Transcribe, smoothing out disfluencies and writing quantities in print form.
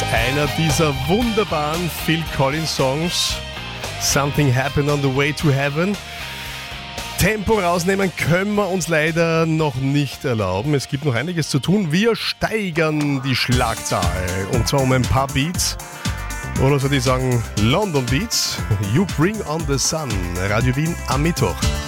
Einer dieser wunderbaren Phil Collins Songs, Something Happened on the Way to Heaven. Tempo rausnehmen können wir uns leider noch nicht erlauben. Es gibt noch einiges zu tun. Wir steigern die Schlagzahl und zwar um ein paar Beats. Oder soll ich sagen London Beats. You Bring on the Sun. Radio Wien am Mittwoch.